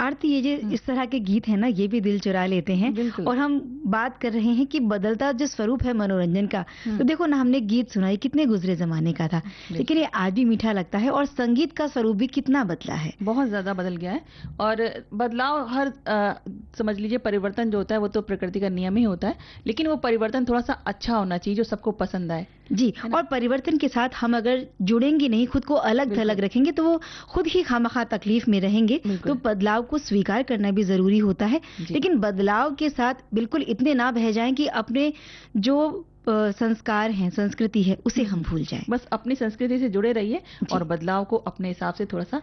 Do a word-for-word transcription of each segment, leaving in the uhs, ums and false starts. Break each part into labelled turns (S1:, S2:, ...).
S1: आरती, ये जो इस तरह के गीत हैं ना, ये भी दिल चुरा लेते हैं। और हम बात कर रहे हैं कि बदलता जो स्वरूप है मनोरंजन का, तो देखो ना, हमने गीत सुना, ये कितने गुजरे जमाने का था, लेकिन ये आज भी मीठा लगता है। और संगीत का स्वरूप भी कितना बदला है,
S2: बहुत ज्यादा बदल गया है। और बदलाव हर आ, समझ लीजिए, परिवर्तन जो होता है वो तो प्रकृति का नियम ही होता है, लेकिन वो परिवर्तन थोड़ा सा अच्छा होना चाहिए जो सबको पसंद आए
S1: जी। और परिवर्तन के साथ हम अगर जुड़ेंगे नहीं, खुद को अलग थलग रखेंगे, तो वो खुद ही खामखा तकलीफ में रहेंगे। तो बदलाव को स्वीकार करना भी जरूरी होता है, लेकिन बदलाव के साथ बिल्कुल इतने ना बह जाएं कि अपने जो संस्कार हैं, संस्कृति है, उसे हम भूल जाएं।
S2: बस अपनी संस्कृति से जुड़े रहिए और बदलाव को अपने हिसाब से थोड़ा सा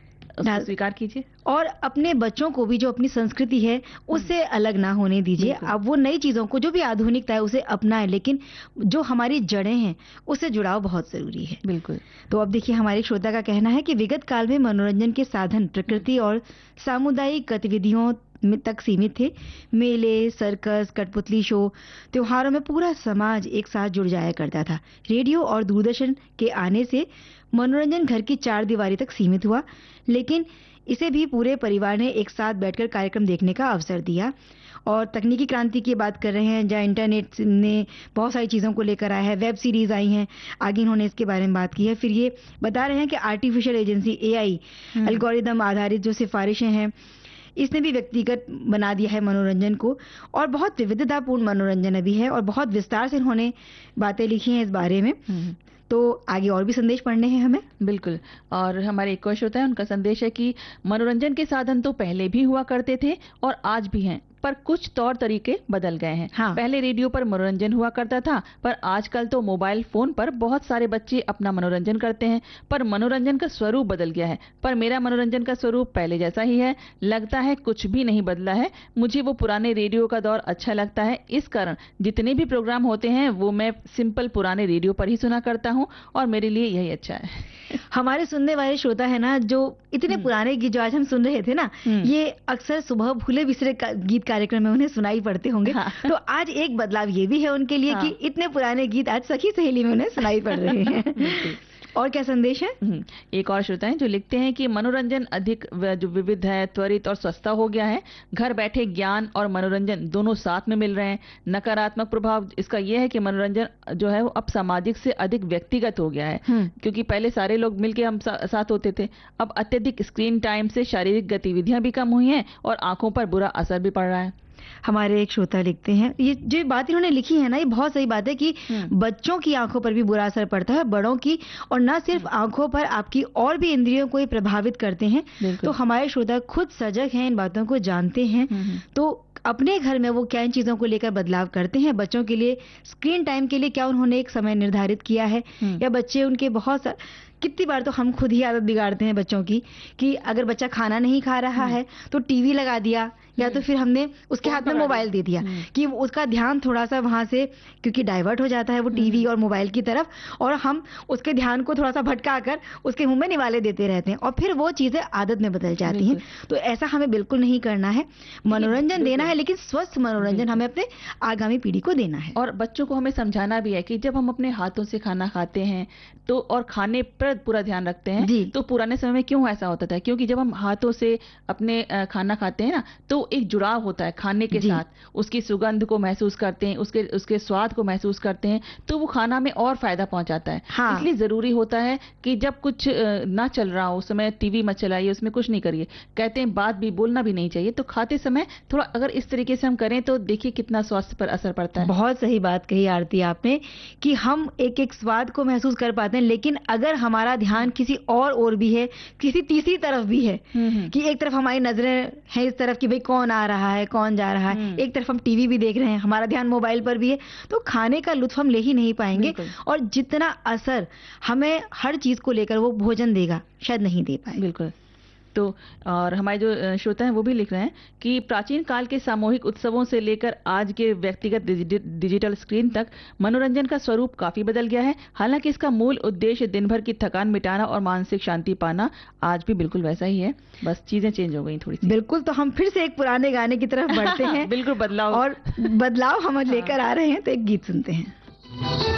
S2: स्वीकार कीजिए।
S1: और अपने बच्चों को भी जो अपनी संस्कृति है उससे अलग ना होने दीजिए। अब वो नई चीजों को, जो भी आधुनिकता है, उसे अपनाएं, लेकिन जो हमारी जड़ें हैं उससे जुड़ाव बहुत जरूरी है।
S2: बिल्कुल।
S1: तो अब देखिए, हमारे श्रोता का कहना है कि विगत काल में मनोरंजन के साधन प्रकृति और सामुदायिक गतिविधियों तक सीमित थे। मेले, सर्कस, कठपुतली शो, त्योहारों में पूरा समाज एक साथ जुड़ जाया करता था। रेडियो और दूरदर्शन के आने से मनोरंजन घर की चार दीवारी तक सीमित हुआ, लेकिन इसे भी पूरे परिवार ने एक साथ बैठकर कार्यक्रम देखने का अवसर दिया। और तकनीकी क्रांति की बात कर रहे हैं, जहाँ इंटरनेट ने बहुत सारी चीज़ों को लेकर आया है, वेब सीरीज आई हैं, आगे इन्होंने इसके बारे में बात की है। फिर ये बता रहे हैं कि आर्टिफिशियल एजेंसी, ए आई, एल्गोरिदम आधारित जो सिफारिशें हैं, इसने भी व्यक्तिगत बना दिया है मनोरंजन को। और बहुत विविधतापूर्ण मनोरंजन अभी है, और बहुत विस्तार से इन्होंने बातें लिखी हैं इस बारे में। तो आगे और भी संदेश पढ़ने हैं हमें।
S2: बिल्कुल। और हमारे एक और श्रोता है, उनका संदेश है कि मनोरंजन के साधन तो पहले भी हुआ करते थे और आज भी हैं, पर कुछ तौर तरीके बदल गए हैं। हाँ। पहले रेडियो पर मनोरंजन हुआ करता था, पर आजकल तो मोबाइल फोन पर बहुत सारे बच्चे अपना मनोरंजन करते हैं, पर मनोरंजन का स्वरूप बदल गया है। पर मेरा मनोरंजन का स्वरूप पहले जैसा ही है, लगता है कुछ भी नहीं बदला है। मुझे वो पुराने रेडियो का दौर अच्छा लगता है, इस कारण जितने भी प्रोग्राम होते हैं वो मैं सिंपल पुराने रेडियो पर ही सुना करता हूँ, और मेरे लिए यही अच्छा है।
S1: हमारे सुनने वाले श्रोता है ना, जो इतने पुराने गीत जो आज हम सुन रहे थे ना, ये अक्सर सुबह भूले बिसरे गीत कार्यक्रम में उन्हें सुनाई पड़ते होंगे। हाँ। तो आज एक बदलाव ये भी है उनके लिए। हाँ। कि इतने पुराने गीत आज सखी सहेली में उन्हें सुनाई पड़ रहे हैं। और क्या संदेश है?
S2: एक और श्रोता है जो लिखते हैं कि मनोरंजन अधिक जो विविध है, त्वरित और सस्ता हो गया है। घर बैठे ज्ञान और मनोरंजन दोनों साथ में मिल रहे हैं। नकारात्मक प्रभाव इसका यह है कि मनोरंजन जो है वो अब सामाजिक से अधिक व्यक्तिगत हो गया है, क्योंकि पहले सारे लोग मिलके हम सा, साथ होते थे। अब अत्यधिक स्क्रीन टाइम से शारीरिक गतिविधियां भी कम हुई हैं और आंखों पर बुरा असर भी पड़ रहा है।
S1: हमारे एक श्रोता लिखते हैं, ये जो बात इन्होंने लिखी है ना, ये बहुत सही बात है कि बच्चों की आंखों पर भी बुरा असर पड़ता है, बड़ों की, और ना सिर्फ आंखों पर, आपकी और भी इंद्रियों को ये प्रभावित करते हैं। तो हमारे श्रोता खुद सजग हैं, इन बातों को जानते हैं, तो अपने घर में वो क्या इन चीजों को लेकर बदलाव करते हैं। बच्चों के लिए स्क्रीन टाइम के लिए क्या उन्होंने एक समय निर्धारित किया है, या बच्चे उनके बहुत सा... कितनी बार तो हम खुद ही आदत बिगाड़ते हैं बच्चों की, कि अगर बच्चा खाना नहीं खा रहा है तो टीवी लगा दिया, या तो फिर हमने उसके हाथ में मोबाइल दे दिया, कि उसका ध्यान थोड़ा सा वहां से, क्योंकि डाइवर्ट हो जाता है वो टीवी और मोबाइल की तरफ, और हम उसके ध्यान को थोड़ा सा भटका कर उसके मुंह में निवाले देते रहते हैं, और फिर वो चीजें आदत में बदल जाती हैं। तो ऐसा हमें बिल्कुल नहीं करना है। मनोरंजन देना है, लेकिन स्वस्थ मनोरंजन हमें अपने आगामी पीढ़ी को देना है।
S2: और बच्चों को हमें समझाना भी है कि जब हम अपने हाथों से खाना खाते हैं तो, और खाने पर पूरा ध्यान रखते हैं, तो पुराने समय में क्यों ऐसा होता था? क्योंकि जब हम हाथों से अपने खाना खाते हैं ना, तो एक जुड़ाव होता है खाने के साथ, उसकी सुगंध को महसूस करते हैं, उसके उसके स्वाद को महसूस करते हैं, तो वो खाना में और फायदा पहुंचाता है। हाँ। इसलिए जरूरी होता है कि जब कुछ ना चल रहा हो उस समय टीवी मत चलाइए, उसमें कुछ नहीं करिए। कहते हैं बात भी बोलना भी नहीं चाहिए, तो खाते समय थोड़ा अगर इस तरीके से हम करें तो देखिए कितना स्वास्थ्य पर असर पड़ता है।
S1: बहुत सही बात कही आरती आपने, कि हम एक एक स्वाद को महसूस कर पाते हैं, लेकिन अगर हमारा ध्यान किसी और और भी है, किसी तीसरी तरफ भी है, कि एक तरफ हमारी नजरें हैं इस तरफ कि भाई कौन आ रहा है, कौन जा रहा है, एक तरफ हम टीवी भी देख रहे हैं, हमारा ध्यान मोबाइल पर भी है, तो खाने का लुत्फ हम ले ही नहीं पाएंगे, और जितना असर हमें हर चीज को लेकर वो भोजन देगा, शायद नहीं दे पाए।
S2: बिल्कुल। तो और हमारे जो श्रोता हैं वो भी लिख रहे हैं कि प्राचीन काल के सामूहिक उत्सवों से लेकर आज के व्यक्तिगत डिजिटल स्क्रीन तक मनोरंजन का स्वरूप काफी बदल गया है। हालांकि इसका मूल उद्देश्य दिन भर की थकान मिटाना और मानसिक शांति पाना आज भी बिल्कुल वैसा ही है, बस चीजें चेंज हो गई थोड़ी सी।
S1: बिल्कुल। तो हम फिर से एक पुराने गाने की तरफ बढ़ते हैं।
S2: बिल्कुल बदलाव,
S1: और बदलाव हम लेकर आ रहे हैं, तो एक गीत सुनते हैं।